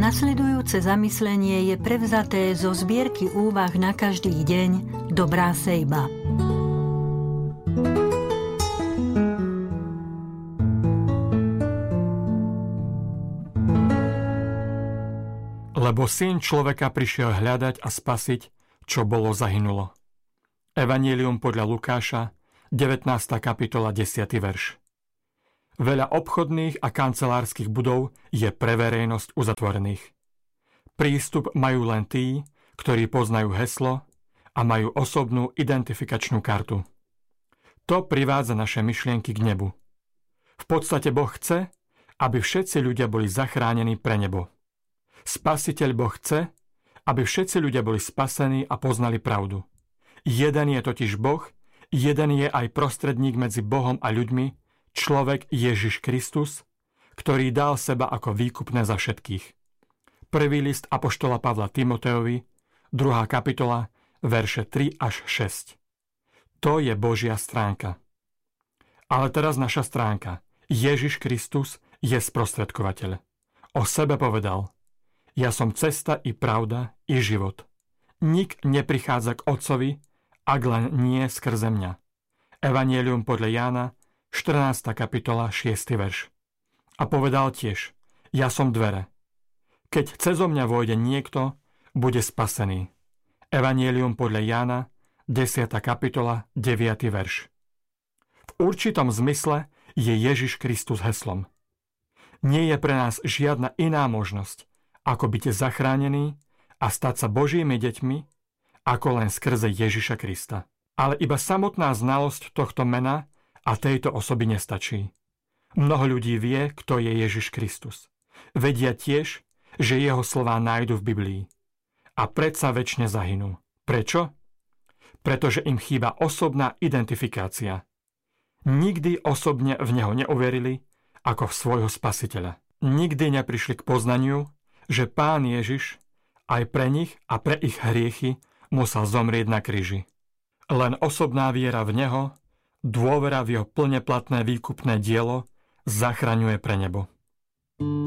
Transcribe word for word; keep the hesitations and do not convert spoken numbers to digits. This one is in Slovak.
Nasledujúce zamyslenie je prevzaté zo zbierky úvah na každý deň Dobrá sejba. Lebo Syn človeka prišiel hľadať a spasiť, čo bolo zahynulo. Evanjelium podľa Lukáša, devätnásta kapitola, desiaty verš. Veľa obchodných a kancelárskych budov je pre verejnosť uzatvorených. Prístup majú len tí, ktorí poznajú heslo a majú osobnú identifikačnú kartu. To privádza naše myšlienky k nebu. V podstate Boh chce, aby všetci ľudia boli zachránení pre nebo. Spasiteľ Boh chce, aby všetci ľudia boli spasení a poznali pravdu. Jeden je totiž Boh, jeden je aj prostredník medzi Bohom a ľuďmi, človek Ježiš Kristus, ktorý dal seba ako výkupné za všetkých. Prvý list apoštola Pavla Timotejovi, druhá kapitola, verše tri až šesť. To je Božia stránka. Ale teraz naša stránka. Ježiš Kristus je sprostredkovateľ. O sebe povedal: Ja som cesta i pravda i život. Nik neprichádza k Otcovi, ak len nie skrze mňa. Evanjelium podľa Jána, štrnásta kapitola, šiesty verš. A povedal tiež: Ja som dvere. Keď cezo mňa vojde niekto, bude spasený. Evanjelium podľa Jána, desiata kapitola, deviaty verš. V určitom zmysle je Ježiš Kristus heslom. Nie je pre nás žiadna iná možnosť, ako byť zachránený a stať sa Božími deťmi, ako len skrze Ježiša Krista. Ale iba samotná znalosť tohto mena a tejto osoby nestačí. Mnoho ľudí vie, kto je Ježiš Kristus. Vedia tiež, že jeho slová nájdu v Biblii. A predsa večne zahynú. Prečo? Pretože im chýba osobná identifikácia. Nikdy osobne v neho neuverili ako v svojho spasiteľa. Nikdy neprišli k poznaniu, že Pán Ježiš aj pre nich a pre ich hriechy musel zomrieť na kríži. Len osobná viera v neho, dôvera v jeho plne platné výkupné dielo zachraňuje pre nebo.